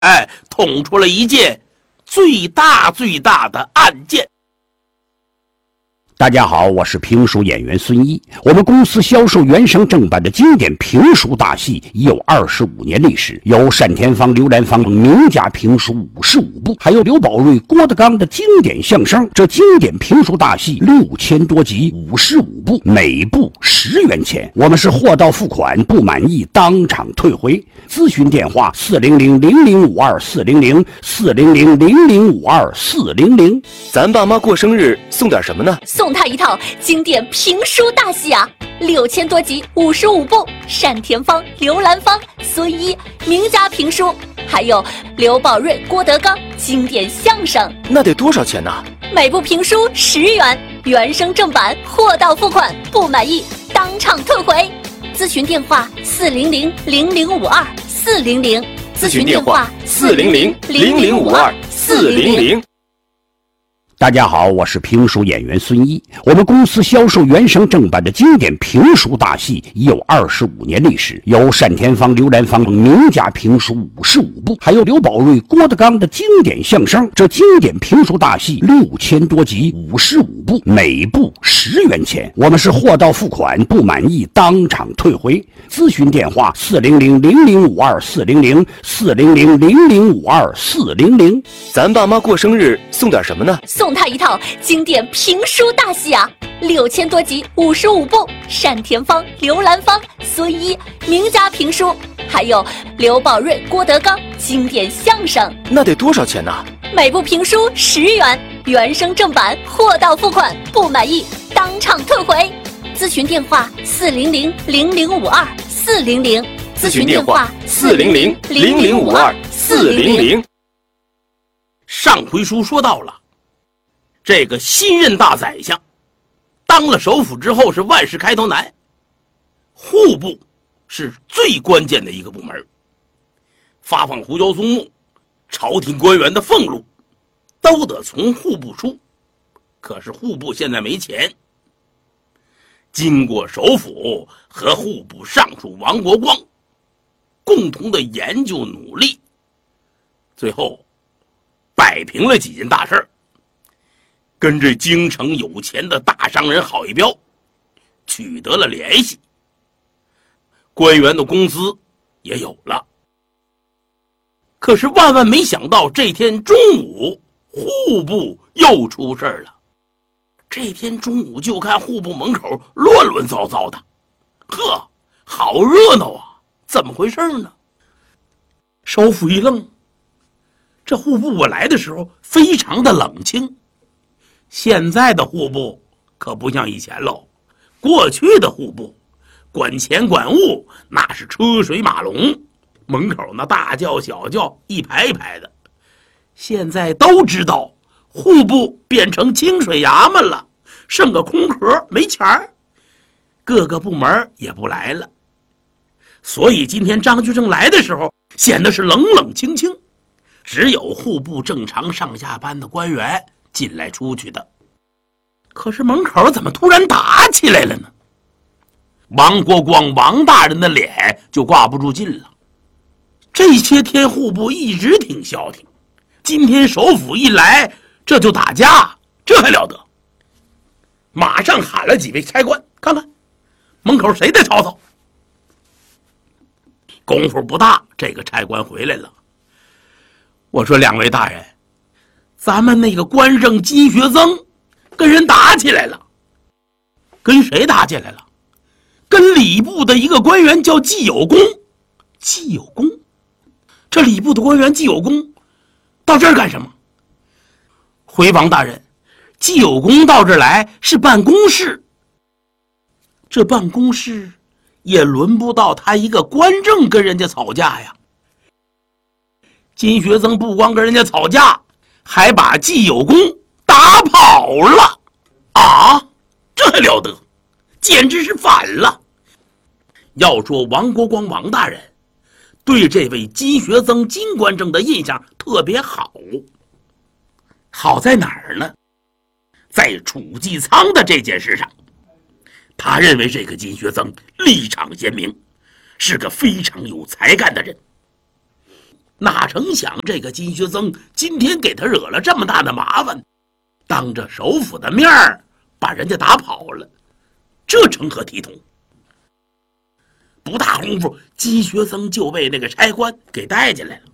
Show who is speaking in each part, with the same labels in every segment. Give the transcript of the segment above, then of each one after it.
Speaker 1: 捅出了一件最大的案件。
Speaker 2: 大家好，我是评书演员孙一。我们公司销售原声正版的经典评书大戏已有25年历史，有单田芳、刘兰芳名家评书55部，还有刘宝瑞、郭德纲的经典相声。这经典评书大戏6000多集，55部，每部10元钱。我们是货到付款，不满意当场退回。咨询电话400-0052-400，400-0052-400。
Speaker 3: 咱爸妈过生日送点什么呢？
Speaker 4: 送他一套经典评书大戏啊，6000多集，55部，单田芳、刘兰芳、孙一名家评书，还有刘宝瑞、郭德纲经典相声。
Speaker 3: 那得多少钱呢？
Speaker 4: 每部评书10元，原声正版，货到付款，不满意当场退回。咨询电话400-0052-400，
Speaker 3: 咨询电话400-0052-400。
Speaker 2: 大家好，我是评书演员孙一。我们公司销售原声正版的经典评书大戏已有25年历史，有单田芳、刘兰芳名家评书55部，还有刘宝瑞、郭德纲的经典相声。这经典评书大戏6000多集，55部，每部10元钱。我们是货到付款，不满意当场退回。咨询电话400-0052-400， 400-0052-400。
Speaker 3: 咱爸妈过生日送点什么呢？
Speaker 4: 送他一套经典评书大戏啊，6000多集，55部，单田芳、刘兰芳、孙一名家评书，还有刘宝瑞、郭德纲经典相声。
Speaker 3: 那得多少钱呢？
Speaker 4: 每部评书10元，原声正版，货到付款，不满意当场退回。咨询电话400-0052-400，
Speaker 3: 咨询电话400-0052-400。
Speaker 1: 上回书说到了，这个新任大宰相当了首辅之后是万事开头难，户部是最关键的一个部门，发放胡椒松木，朝廷官员的俸禄都得从户部出。可是户部现在没钱，经过首辅和户部尚书王国光共同的研究努力，最后摆平了几件大事儿，跟这京城有钱的大商人郝一彪取得了联系，官员的工资也有了。可是万万没想到，这天中午户部又出事了。这天中午就看户部门口乱乱糟糟的，呵，好热闹啊，怎么回事呢？首辅一愣，这户部我来的时候非常的冷清，现在的户部可不像以前喽，过去的户部管钱管物那是车水马龙，门口那大轿小轿一排一排的。现在都知道户部变成清水衙门了，剩个空壳没钱儿，各个部门也不来了。所以今天张居正来的时候显得是冷冷清清，只有户部正常上下班的官员进来出去的。可是门口怎么突然打起来了呢？王国光王大人的脸就挂不住劲了。这些天户部一直挺消停，今天首辅一来这就打架，这还了得？马上喊了几位差官，看看门口谁在吵吵。功夫不大，这个差官回来了。我说两位大人，咱们那个官正金学曾跟人打起来了。跟谁打起来了？跟礼部的一个官员叫季有功。季有功？这礼部的官员季有功到这儿干什么？回王大人，季有功到这儿来是办公事，这办公室也轮不到他一个官正跟人家吵架呀。金学曾不光跟人家吵架，还把季有功打跑了啊！这还了得，简直是反了。要说王国光王大人对这位金学曾金官正的印象特别好，好在哪儿呢？在储济仓的这件事上，他认为这个金学曾立场鲜明，是个非常有才干的人。 哪成想这个金学增今天给他惹了这么大的麻烦，当着首府的面把人家打跑了，这成何体统？不大功夫，金学增就被那个差官给带进来了。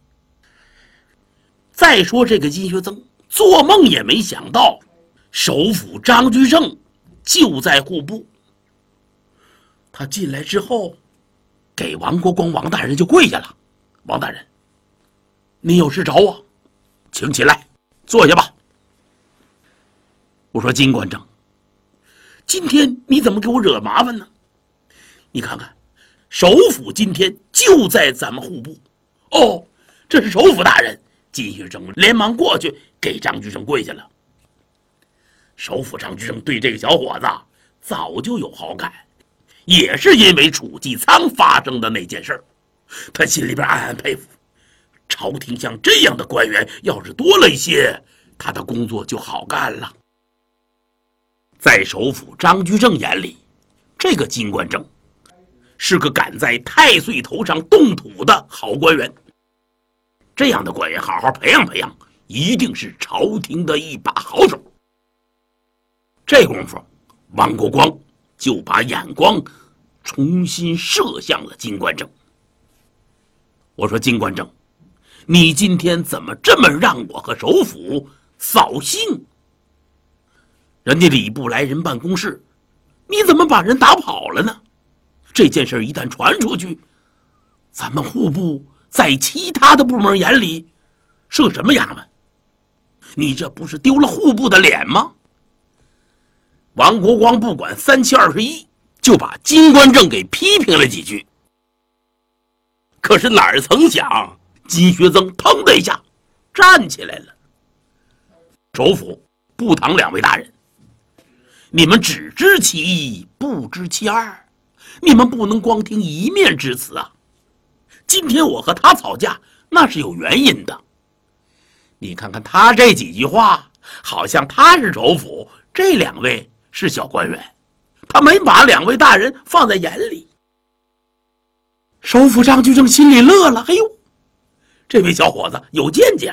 Speaker 1: 再说这个金学增做梦也没想到，首府张居正就在户部。他进来之后，给王国光王大人就跪下了。王大人，你有事找我，请起来坐下吧。我说金官正，今天你怎么给我惹麻烦呢？你看看，首府今天就在咱们户部。哦，这是首府大人。金学正连忙过去给张居正跪下了。首府张居正对这个小伙子早就有好感，也是因为楚继仓发生的那件事，他心里边暗暗佩服。朝廷像这样的官员要是多了一些，他的工作就好干了。在首府张居正眼里，这个金官正是个敢在太岁头上动土的好官员。这样的官员好好培养培养，一定是朝廷的一把好手。这功夫，王国光就把眼光重新射向了金官正。我说金官正，你今天怎么这么让我和首府扫兴？人家礼部来人办公室，你怎么把人打跑了呢？这件事一旦传出去，咱们户部在其他的部门眼里是个什么衙门？你这不是丢了户部的脸吗？王国光不管3七21，就把金官正给批评了几句。可是哪儿曾想，金学增腾的一下站起来了。首府、部堂两位大人，你们只知其一，不知其二，你们不能光听一面之词啊！今天我和他吵架，那是有原因的。你看看他这几句话，好像他是首府，这两位是小官员，他没把两位大人放在眼里。首府张居正心里乐了，哎呦，这位小伙子有见讲。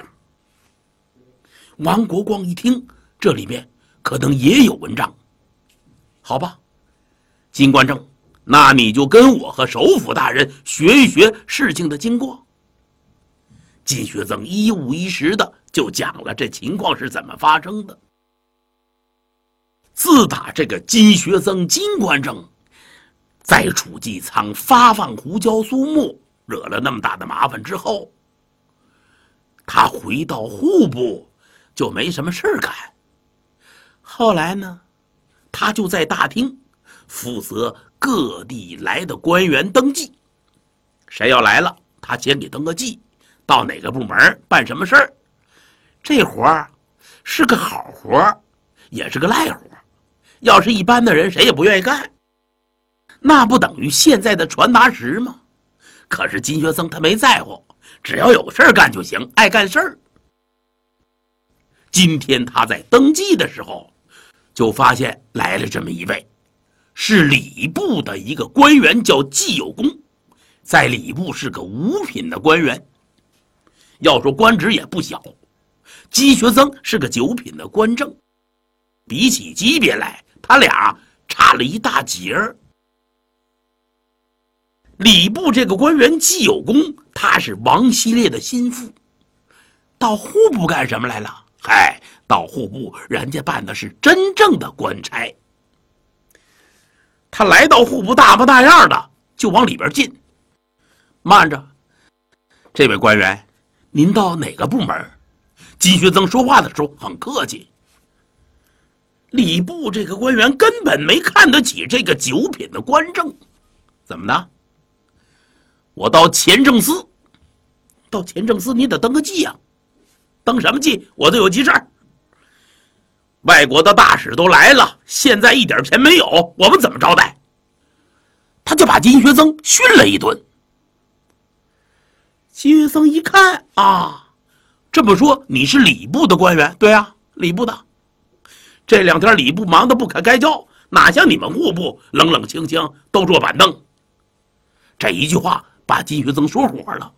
Speaker 1: 王国光一听，这里面可能也有文章。好吧，金官正，那你就跟我和首府大人学一学事情的经过。金学增一五一十的就讲了这情况是怎么发生的。自打这个金学增金官正在楚继仓发放胡椒苏木惹了那么大的麻烦之后，他回到户部就没什么事干。后来呢，他就在大厅负责各地来的官员登记，谁要来了，他先给登个记，到哪个部门办什么事儿。这活儿是个好活儿，也是个赖活儿，要是一般的人谁也不愿意干，那不等于现在的传达室吗？可是金学增他没在乎，只要有事儿干就行，爱干事儿。今天他在登记的时候，就发现来了这么一位，是礼部的一个官员，叫季有功，在礼部是个五品的官员，要说官职也不小。金学增是个9品的官正，比起级别来，他俩差了一大截儿。礼部这个官员季有功，他是王希烈的心腹，到户部干什么来了？嗨，到户部人家办的是真正的官差。他来到户部大模大样的就往里边进。慢着，这位官员，您到哪个部门？金学增说话的时候很客气。礼部这个官员根本没看得起这个9品的官正。怎么的？我到前政司。到前政司你得登个记啊。登什么记？我都有急事儿。外国的大使都来了，现在一点钱没有，我们怎么招待？他就把金学增训了一顿。金学增一看啊，这么说你是礼部的官员？对啊，礼部的。这2天礼部忙得不可开交，哪像你们户部冷冷清清都坐板凳。这一句话把金学增说火了。